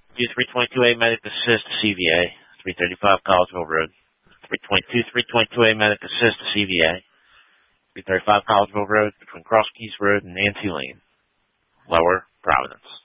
322A Medic Assist to CVA, 335 Collegeville Road. 322A Medic Assist to CVA, 335 Collegeville Road between Cross Keys Road and Nancy Lane, Lower Providence.